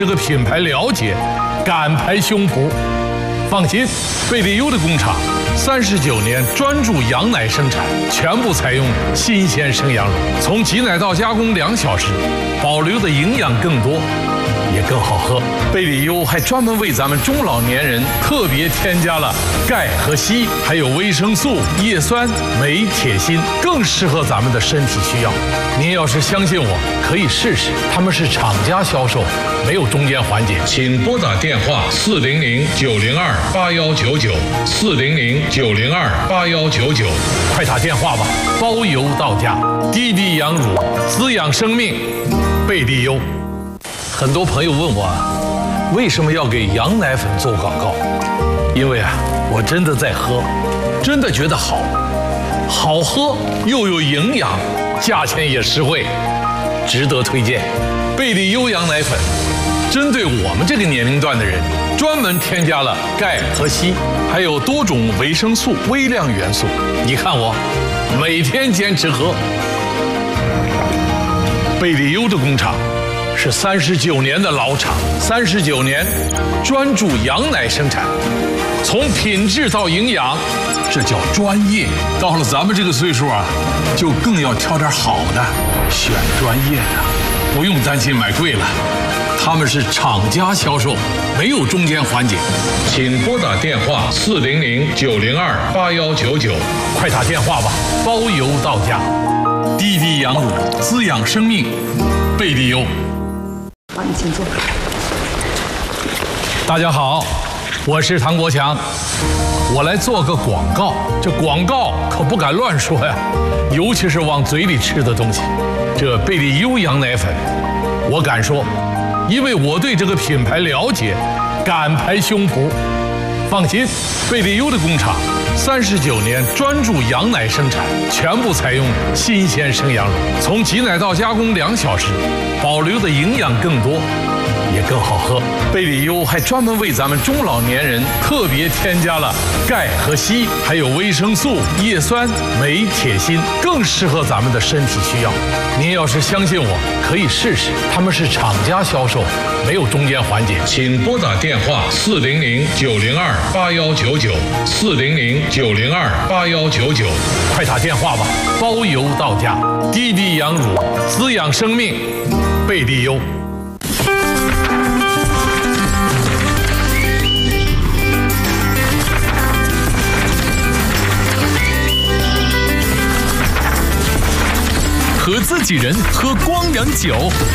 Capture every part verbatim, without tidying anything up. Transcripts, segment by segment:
这个品牌了解，敢拍胸脯。放心，贝利优的工厂三十九年专注羊奶生产，全部采用新鲜生羊乳，从挤奶到加工两小时，保留的营养更多，也更好喝。贝利优还专门为咱们中老年人特别添加了钙和硒，还有维生素、叶酸、镁、铁、锌，更适合咱们的身体需要。您要是相信我，可以试试，他们是厂家销售，没有中间环节。请拨打电话四零零九零二八幺九九四零零九零二八幺九九，快打电话吧，包邮到家。滴滴羊乳，滋养生命，贝利优。很多朋友问我，为什么要给羊奶粉做广告？因为啊，我真的在喝，真的觉得好，好喝又有营养，价钱也实惠，值得推荐。贝利优羊奶粉针对我们这个年龄段的人，专门添加了钙和硒，还有多种维生素、微量元素。你看我，每天坚持喝。贝利优的工厂是三十九年的老厂，三十九年专注羊奶生产，从品质到营养，这叫专业。到了咱们这个岁数啊，就更要挑点好的，选专业的，不用担心买贵了。他们是厂家销售，没有中间环节。请拨打电话四零零九零二八幺九九，快打电话吧，包邮到家。滴滴羊乳，滋养生命，贝利优。 好，你请坐。 大家好，我是唐国强，我来做个广告。这广告可不敢乱说呀，尤其是往嘴里吃的东西。这贝利优羊奶粉，我敢说，因为我对这个品牌了解，敢拍胸脯。放心，贝利优的工厂三十九年专注羊奶生产，全部采用新鲜生羊乳，从挤奶到加工两小时，保留的营养更多，也更好喝。贝利优还专门为咱们中老年人特别添加了钙和硒，还有维生素、叶酸、镁、铁、锌，更适合咱们的身体需要。您要是相信我，可以试试，他们是厂家销售，没有中间环节。请拨打电话四零零九零二八幺九九四零零九零二八幺九九，快打电话吧，包邮到家。滴滴羊乳，滋养生命，贝利优。 和自己人喝光良酒。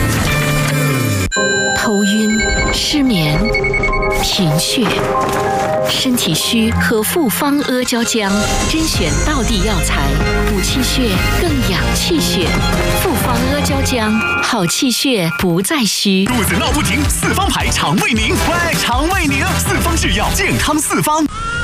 头晕、失眠、贫血，身体虚喝复方阿胶浆，甄选道地药材，补气血，更养气血。复方阿胶浆，好气血不再虚。 肚子闹不停，四方牌肠胃宁，喂，肠胃宁，四方制药，健康四方。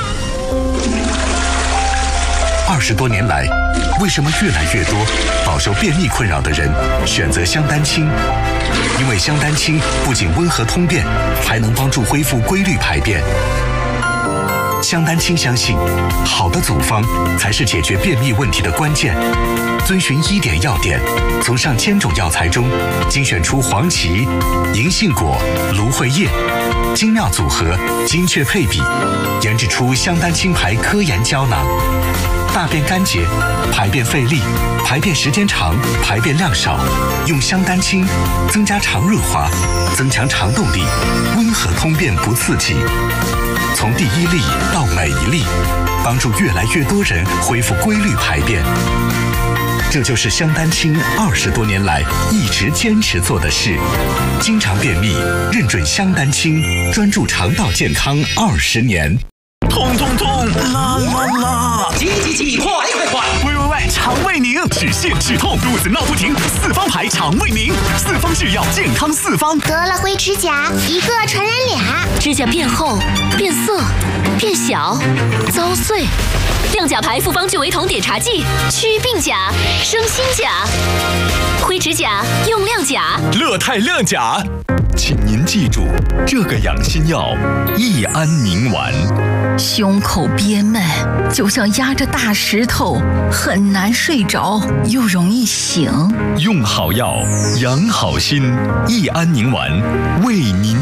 二十多年来，为什么越来越多饱受便秘困扰的人选择香丹清？因为香丹清不仅温和通便，还能帮助恢复规律排便。香丹清相信，好的组方才是解决便秘问题的关键。遵循医典要点，从上千种药材中精选出黄芪、银杏果、芦荟叶，精妙组合，精确配比，研制出香丹清牌科研胶囊。大便干结、排便费力、排便时间长、排便量少，用香丹清增加肠润滑，增强肠动力，温和通便不刺激。从第一粒到每一粒，帮助越来越多人恢复规律排便。这就是香丹清二十多年来一直坚持做的事。经常便秘，认准香丹清，专注肠道健康二十年。痛痛痛，啦啦啦！ 急急急，快快快！ 喂喂喂，肠胃宁，止泻止痛，肚子闹不停，四方牌肠胃宁，四方制药，健康四方。 得了灰指甲，一个传染俩。 指甲变厚、变色、变小、遭碎。亮甲牌复方聚维酮碘茶剂，祛病甲、生新甲。灰指甲用亮甲， 乐泰亮甲。 请您记住这个养心药益安宁丸。 胸口憋闷，就像压着大石头，很难睡着，又容易醒。 用好药，养好心，益安宁丸为您